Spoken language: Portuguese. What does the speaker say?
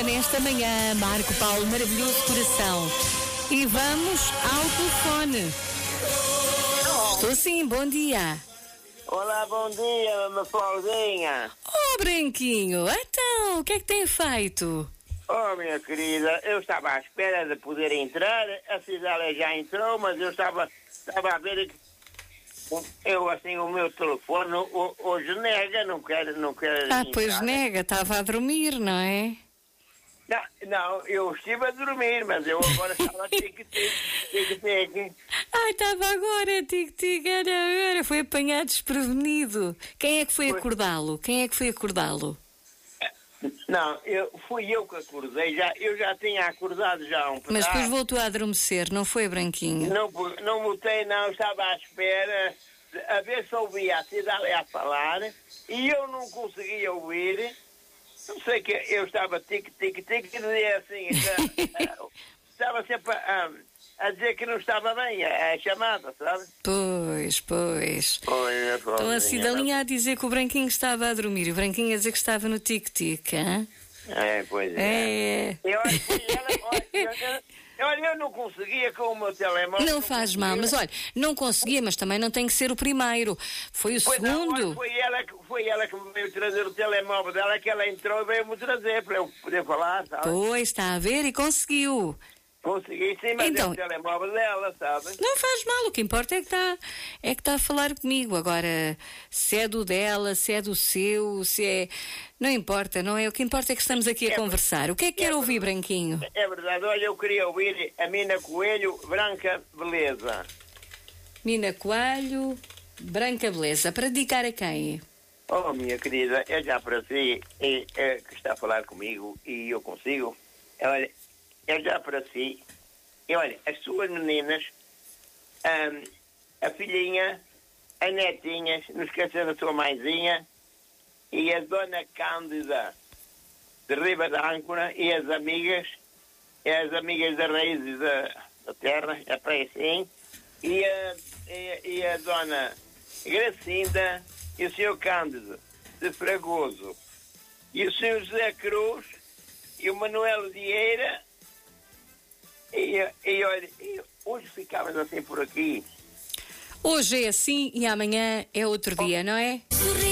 nesta manhã, Marco Paulo, maravilhoso coração. E vamos ao telefone. Estou sim, bom dia. Olá, bom dia, Mafaldinha. Oh, Branquinho, então, o que é que tem feito? Oh, minha querida, eu estava à espera de poder entrar, a Cidália já entrou, mas eu estava a ver que o meu telefone hoje nega, não quero entrar. Pois nega, estava a dormir, não é? Não, eu estive a dormir, mas eu agora estava a tic-tic. Estava agora, tic-tic, agora, foi apanhado desprevenido. Quem é que foi acordá-lo? Não, fui eu que acordei, eu já tinha acordado já um pedaço. Mas depois voltou a adormecer, não foi, Branquinho? Não botei, não, estava à espera a ver se ouvia a Cidália a falar e eu não conseguia ouvir. Não sei que eu estava tic-tic-tic e dizia assim, estava sempre a dizer que não estava bem a chamada, sabe? Pois. Então a Cidalinha a dizer que o Branquinho estava a dormir e o Branquinho a dizer que estava no tic-tic, hein? Pois é. Eu não conseguia com o meu telemóvel. Não faz mal, mas olha, não conseguia, mas também não tem que ser o primeiro. Foi o segundo. Não, foi ela que me veio trazer o telemóvel dela, que ela entrou e veio-me trazer para eu poder falar, sabe? Pois, está a ver e conseguiu. Consegui sim, mas então, é o telemóvel dela, sabe? Não faz mal, o que importa é que está a falar comigo. Agora, se é do dela, se é do seu, se é... Não importa, não é? O que importa é que estamos aqui a conversar. O que é que quer ouvir, Branquinho? É verdade, olha, eu queria ouvir a Mina Coelho, Branca Beleza. Mina Coelho, Branca Beleza. Para dedicar a quem? Oh, minha querida, é já para si que está a falar comigo e eu consigo. Olha, é já para si. E olha, as suas meninas, a filhinha, as netinhas, não esqueça da sua mãezinha, e a dona Cândida de Riba da Âncora, e as amigas da Raízes da Terra, é para assim, e a dona Gracinda, e o senhor Cândido de Fragoso, e o senhor José Cruz, e o Manuel Vieira, e olha, hoje ficávamos assim por aqui. Hoje é assim e amanhã é outro dia, não é?